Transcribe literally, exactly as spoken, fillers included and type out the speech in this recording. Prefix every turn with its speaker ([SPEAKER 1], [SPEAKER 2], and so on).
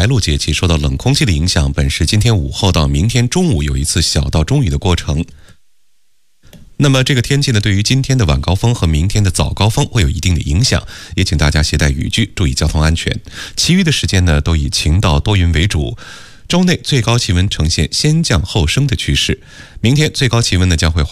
[SPEAKER 1] 白露节气受到冷空气的影响，本市今天午后到明天中午有一次小到中雨的过程。那么这个天气呢，对于今天的晚高峰和明天的早高峰会有一定的影响，也请大家携带雨具，注意交通安全。其余的时间呢，都以晴到多云为主。周内最高气温呈现先降后升的趋势，明天最高气温呢将会